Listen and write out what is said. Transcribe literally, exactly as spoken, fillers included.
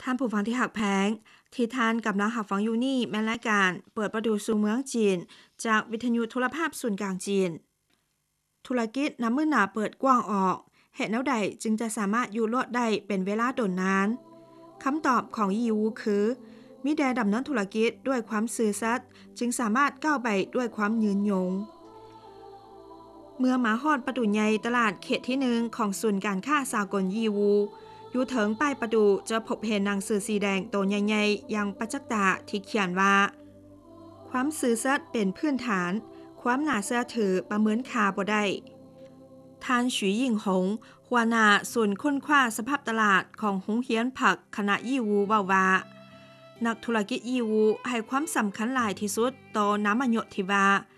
ท่านผู้ฟังที่หักแพงที่ท่านกำลังหักฟังอยู่นี่แม่นรายการเปิดประตูสู่เมืองจีนจากวิทยุโทรภาพศูนย์กลางจีนธุรกิจน้ำมือหนาเปิดกว้างออกเหตุแนวใดจึงจะสามารถอยู่รอดได้เป็นเวลาโดนนานคำตอบของยีวูคือมิได้ดำเนินธุรกิจด้วยความซื่อสัตย์จึงสามารถก้าวไปด้วยความยืนยงเมื่อมาฮอดประตูใหญ่ตลาดเขตที่หนึ่งของศูนย์การค้าสากลยีวูอยู่เถิงป้ายประตูจะพบเห็นหนังสือสีแดงโตใหญ่ๆอย่างประจักษ์ตาที่เขียนว่าความซื่อสัตย์เป็นพื้นฐานความน่าเชื่อถือประเมินค่าบ่ได้ท่านฉุยหยิ่งหงหัวหน้าศูนย์ค้นคว้าสภาพตลาดของโรงเรียนผักคณะยี่วูเว้าว่านักธุรกิจยี่วูให้ความสำคัญหลายที่สุดต่อน้ำมันหยดที่ว่า